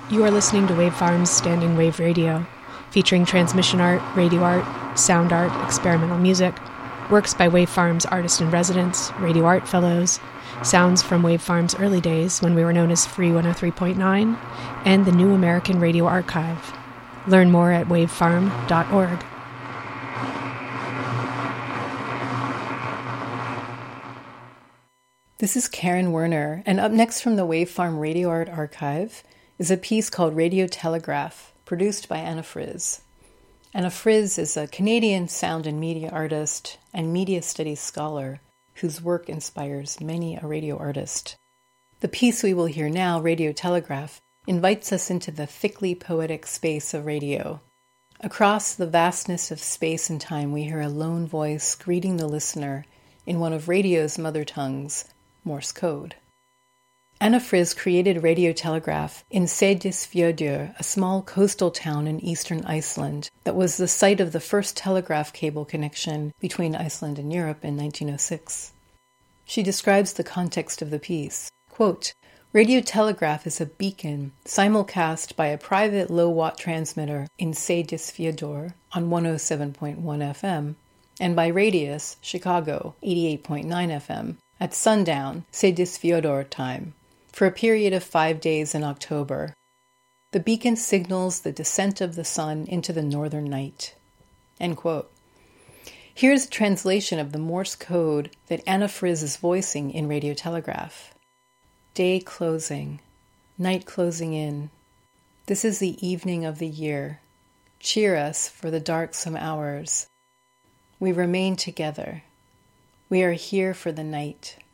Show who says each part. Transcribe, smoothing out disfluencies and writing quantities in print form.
Speaker 1: You are listening to Wavefarm's Standing Wave Radio, featuring transmission art, radio art, sound art, experimental music, works by Wavefarm's artist-in-residence, radio art fellows, sounds from Wavefarm's early days when we were known as Free 103.9, and the New American Radio Archive. Learn more at wavefarm.org.
Speaker 2: This is Karen Werner, and up next from the Wavefarm Radio Art Archive is a piece called Radio Telegraph, produced by Anna Friz. Anna Friz is a Canadian sound and media artist and media studies scholar whose work inspires many a radio artist. The piece we will hear now, Radio Telegraph, invites us into the thickly poetic space of radio. Across the vastness of space and time, we hear a lone voice greeting the listener in one of radio's mother tongues, Morse code. Anna Friz created Radio Telegraph in Seyðisfjörður, a small coastal town in eastern Iceland that was the site of the first telegraph cable connection between Iceland and Europe in 1906. She describes the context of the piece. Quote, Radio Telegraph is a beacon simulcast by a private low-watt transmitter in Seyðisfjörður on 107.1 FM and by Radius, Chicago, 88.9 FM at sundown, Seyðisfjörður time, for a period of 5 days in October. The beacon signals the descent of the sun into the northern night. End quote. Here's a translation of the Morse code that Anna Friz is voicing in Radio Telegraph. Day closing, night closing in. This is the evening of the year. Cheer us for the darksome hours. We remain together. We are here for the night.